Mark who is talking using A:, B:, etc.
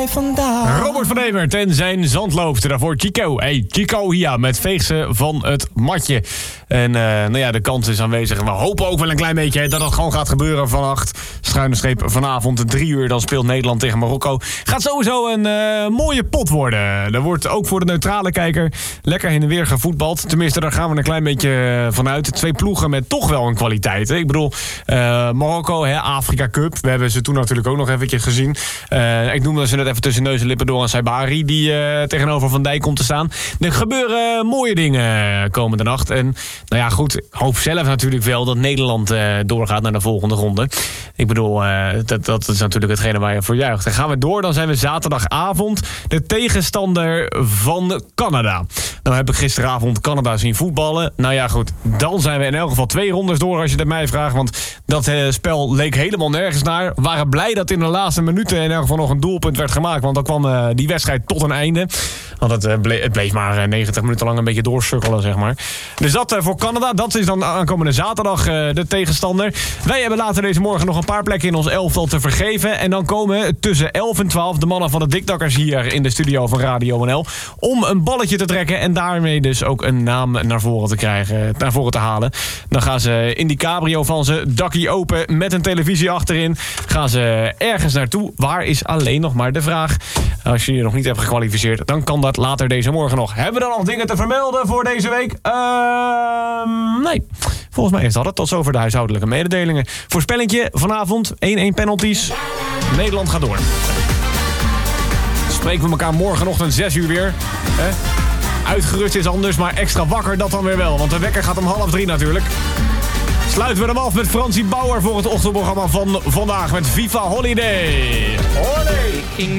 A: mij vandaan.
B: Robert van Evert en zijn zandloopster. Daarvoor Chico. Hey, Chico hier met Veegse van het matje. En de kans is aanwezig. En we hopen ook wel een klein beetje dat dat gewoon gaat gebeuren vannacht. _ vanavond 3 uur. Dan speelt Nederland tegen Marokko. Gaat sowieso een mooie pot worden. Er wordt ook voor de neutrale kijker lekker heen en weer gevoetbald. Tenminste, daar gaan we een klein beetje vanuit. 2 ploegen met toch wel een kwaliteit. Hè? Ik bedoel, Marokko, Afrika Cup. We hebben ze toen natuurlijk ook nog eventjes gezien. Ik noemde ze net even tussen neus en lippen door aan Saibari, die tegenover Van Dijk komt te staan. Er gebeuren mooie dingen komende nacht. En nou ja, goed, ik hoop zelf natuurlijk wel dat Nederland doorgaat naar de volgende ronde. Ik bedoel, dat is natuurlijk hetgene waar je voor juicht. Dan gaan we door, dan zijn we zaterdagavond de tegenstander van Canada. Nou heb ik gisteravond Canada zien voetballen. Nou ja, goed, dan zijn we in elk geval 2 rondes door als je het mij vraagt. Want dat spel leek helemaal nergens naar. We waren blij dat in de laatste minuten in elk geval nog een doelpunt werd gemaakt. Want dan kwam die wedstrijd tot een einde. Want het bleef maar 90 minuten lang een beetje doorsukkelen, zeg maar. Dus dat voor Canada, dat is dan aankomende zaterdag de tegenstander. Wij hebben later deze morgen nog een paar plekken in ons elftal te vergeven. En dan komen tussen 11 en 12 de mannen van de Dikdakkers hier in de studio van Radio NL. Om een balletje te trekken en daarmee dus ook een naam naar voren te halen. Dan gaan ze in die cabrio van ze, dakkie open met een televisie achterin. Gaan ze ergens naartoe. Waar is alleen nog maar de vraag. Als je je nog niet hebt gekwalificeerd, dan kan dat later deze morgen nog. Hebben we dan nog dingen te vermelden voor deze week? Nee. Volgens mij is dat het. Tot zover de huishoudelijke mededelingen. Voorspellingje vanavond. 1-1 penalties. Nederland gaat door. Spreken we elkaar morgenochtend 6 uur weer. Uitgerust is anders, maar extra wakker dat dan weer wel. Want de wekker gaat om 2:30 natuurlijk. Sluiten we hem af met Fransie Bauer voor het ochtendprogramma van vandaag met Viva Holiday. Holiday!